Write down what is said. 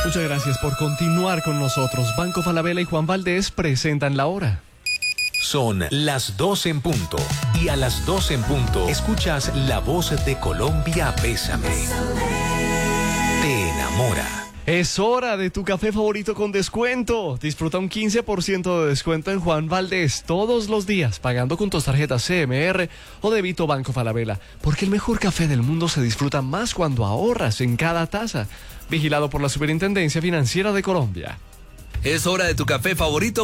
Muchas gracias por continuar con nosotros. Banco Falabella y Juan Valdez presentan la hora. Son las 12 en punto. Y a las 12 en punto escuchas La Voz de Colombia, Bésame. Te enamora. Es hora de tu café favorito con descuento. Disfruta un 15% de descuento en Juan Valdez todos los días, pagando con tus tarjetas CMR o débito Banco Falabella. Porque el mejor café del mundo se disfruta más cuando ahorras en cada taza. Vigilado por la Superintendencia Financiera de Colombia. Es hora de tu café favorito